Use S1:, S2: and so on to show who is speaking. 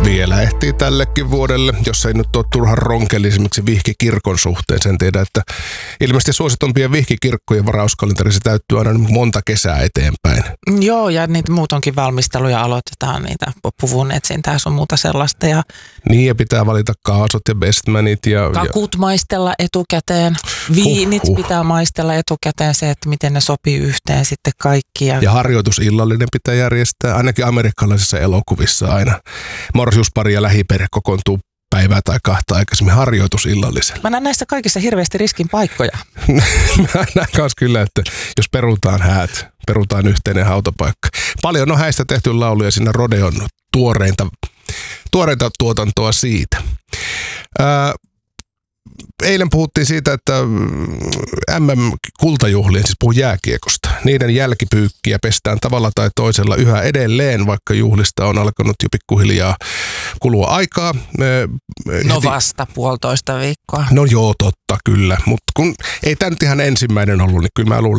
S1: Vielä ehtii tällekin vuodelle, jos ei nyt ole turhan ronkeli esimerkiksi vihkikirkon suhteen. Sen tiedä, että ilmeisesti suositumpien vihkikirkkojen varauskalenterissa täyttyy aina monta kesää eteenpäin.
S2: Joo, ja niitä muutonkin valmisteluja aloitetaan, niitä puvun etsintää sun muuta sellaista. Ja
S1: niin, ja pitää valita kaasut ja bestmanit.
S2: Kakut maistella etukäteen, viinit pitää maistella etukäteen, se, että miten ne sopii yhteen sitten kaikki.
S1: Ja harjoitusillallinen pitää järjestää, ainakin amerikkalaisissa elokuvissa aina. Morsiuspari ja lähiperhe kokoontuu päivää tai kahta aikaisemmin harjoitusillallisella.
S2: Mä näen näissä kaikissa hirveästi riskin paikkoja.
S1: Mä näen kanssa kyllä, että jos perutaan häät, perutaan yhteinen hautapaikka. Paljon on häistä tehty lauluja siinä Rodeon tuoreinta tuotantoa siitä. Eilen puhuttiin siitä, että MM-kultajuhlien, siis puhun jääkiekosta, niiden jälkipyykkiä pestään tavalla tai toisella yhä edelleen, vaikka juhlista on alkanut jo pikkuhiljaa kulua aikaa.
S2: No vasta 1,5 viikkoa.
S1: No joo, totta, kyllä. Mutta kun ei tämä nyt ihan ensimmäinen ollut, niin kyllä mä luulen,